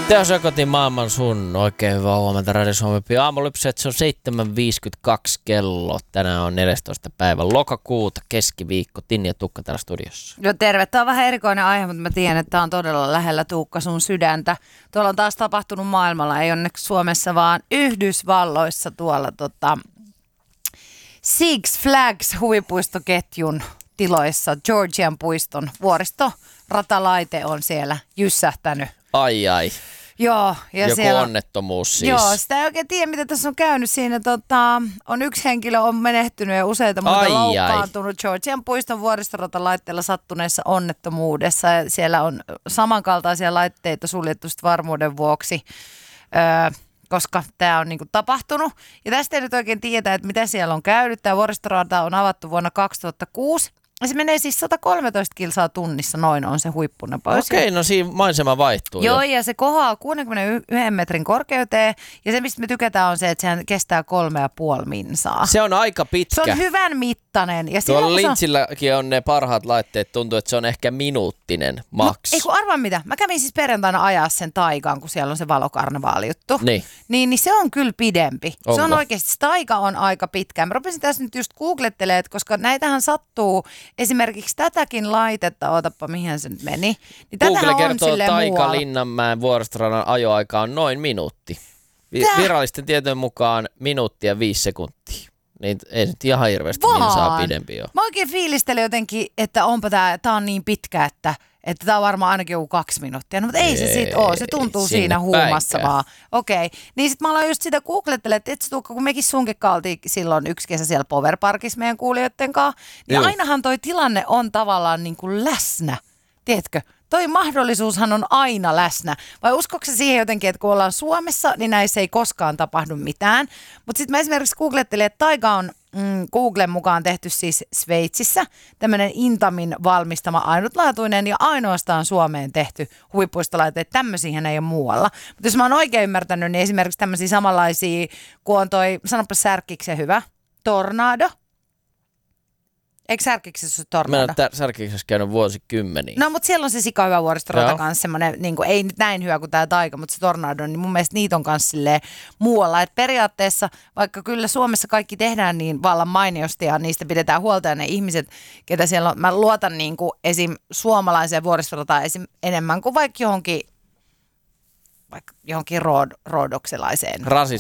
Tässä kotiin maailman sun. Oikein hyvää huomenta Radio Suomen aamulypset. Se on 7.52 kello. Tänään on 14. päivä lokakuuta, keskiviikko. Tinni ja Tukka täällä studiossa. Joo, terve. Tämä on vähän erikoinen aihe, mutta mä tiedän, että tämä on todella lähellä, Tuukka, sun sydäntä. Tuolla on taas tapahtunut maailmalla, ei onneksi Suomessa, vaan Yhdysvalloissa tuolla Six Flags huvipuistoketjun tiloissa. Georgian puiston vuoristoratalaite on siellä jyssähtänyt. Ai. Joo, ja joku siellä onnettomuus siis. Joo, sitä ei oikein tiedä, mitä tässä on käynyt siinä. On yksi henkilö on menehtynyt ja useita muita loukkaantunut Georgian puiston vuoristoratalaitteella sattuneessa onnettomuudessa. Ja siellä on samankaltaisia laitteita suljettu varmuuden vuoksi, koska tämä on niinku tapahtunut. Ja tästä ei nyt oikein tiedä, että mitä siellä on käynyt. Tämä vuoristorata on avattu vuonna 2006. Ja se menee siis 113 kilsaa tunnissa, noin on se huippunopeus. Okei, no siinä maisema vaihtuu. Joo, ja se kohaa 61 metrin korkeuteen, ja se mistä me tykätään on se, että sehän kestää 3,5 minsaa. Se on aika pitkä. Se on hyvän mittainen. Ja tuolla Lynchilläkin on ne parhaat laitteet, tuntuu, että se on ehkä minuuttinen maks. No, ei kun arvaa mitä, mä kävin siis perjantaina ajaa sen taigaan, kun siellä on se valokarnevaali-juttu. Niin se on kyllä pidempi. Onko? Se on oikeasti, se taika on aika pitkä. Mä rupesin tässä nyt just googlettelemaan, koska näitähän sattuu. Esimerkiksi tätäkin laitetta, ootappa mihin se nyt meni. Niin Google kertoo, että Taika Linnanmäen vuoristoradan ajoaika on noin minuutti. Virallisten tietojen mukaan minuuttia 5 sekuntia. Niin ei nyt ihan hirveästi saa pidempi jo. Mä oikein fiilistelen jotenkin, että onpa tää on niin pitkä, että tää on varmaan ainakin joku 2 minuuttia. No, mutta ei se sit oo, se tuntuu siinä huumassa vaan. Okei. Niin sit mä aloin just sitä googlettelemaan, että etsi Tuukka, kun mekin sunkin oltiin silloin yksi kesä siellä Power Parkissa meidän kuulijoiden kanssa, niin ainahan toi tilanne on tavallaan niin kuin läsnä. Tiedätkö? Toi mahdollisuushan on aina läsnä. Vai uskotko se siihen jotenkin, että kun ollaan Suomessa, niin näissä ei koskaan tapahdu mitään. Mutta sitten mä esimerkiksi googlettelin, että taiga on Googlen mukaan tehty siis Sveitsissä. Tämmöinen Intamin valmistama ainutlaatuinen ja ainoastaan Suomeen tehty huvipuistolaite, että tämmöisiä ei ole muualla. Mutta jos mä oon oikein ymmärtänyt, niin esimerkiksi tämmöisiä samanlaisia, kun on toi, sanoppa särkiksen hyvä, Tornado. Eikö Särkiksessä ole Tornado? Mä en ole Särkiksessä käynyt vuosikymmeniä. No, mutta siellä on se sika hyvä vuoristorata kanssa, semmoinen, niin kuin, ei nyt näin hyvä kuin tämä Taika, mutta se Tornado, niin mun mielestä niitä on kanssa silleen muualla. Et periaatteessa, vaikka kyllä Suomessa kaikki tehdään niin vallan mainiosti ja niistä pidetään huolta ja ne ihmiset, ketä siellä on, mä luotan niin kuin esim. Suomalaiseen vuoristorataan enemmän kuin vaikka johonkin roodokselaiseen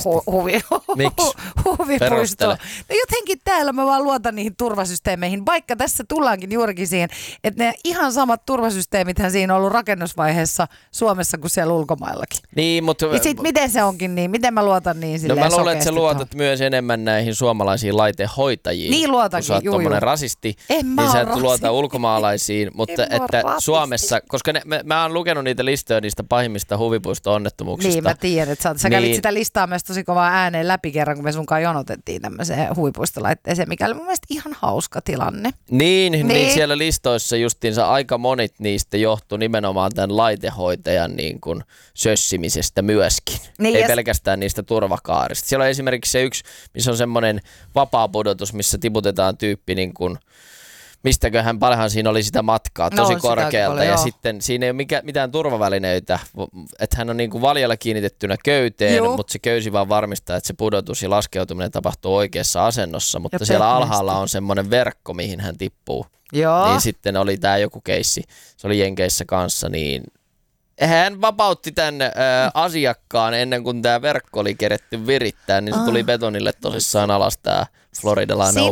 huvipuistoon. No jotenkin täällä mä vaan luotan niihin turvasysteemeihin, vaikka tässä tullaankin juurikin siihen, että ne ihan samat turvasysteemithän siinä on ollut rakennusvaiheessa Suomessa kuin siellä ulkomaillakin. Niin, mutta ja sit miten se onkin niin, miten mä luotan niin silleen sokeasti? No mä luulen, että sä luotat myös enemmän näihin suomalaisiin laitehoitajiin. Niin luotankin, kun sä oot tommonen rasisti, niin sä et luota ulkomaalaisiin, mutta että Suomessa, koska mä oon lukenut niitä listoja niistä pahimmista huvipuisto-onnettomuuksista. Niin, mä tiedän, että sä kävit sitä listaa myös tosi kovaa ääneen läpi kerran, kun me sunkaan jonotettiin tämmöiseen huvipuistolaitteeseen, mikä oli mun mielestä ihan hauska tilanne. Niin siellä listoissa justiinsa aika monet niistä johtui nimenomaan tämän laitehoitajan niin kuin sössimisestä myöskin. Niin, ei pelkästään niistä turvakaarista. Siellä on esimerkiksi se yksi, missä on semmoinen vapaa pudotus, missä tiputetaan tyyppi niin kuin mistäköhän paljonhan siinä oli sitä matkaa tosi korkealta ja sitten siinä ei ole mitään turvavälineitä, että hän on niin kuin valjalla kiinnitettynä köyteen, mutta se köysi vaan varmistaa, että se pudotus ja laskeutuminen tapahtuu oikeassa asennossa, mutta ja siellä alhaalla on semmoinen verkko, mihin hän tippuu. Joo. Niin sitten oli tämä joku keissi, se oli Jenkeissä kanssa, niin hän vapautti tämän asiakkaan ennen kuin tämä verkko oli keretty virittää, niin se tuli betonille tosissaan alas tämä floridalainen siinä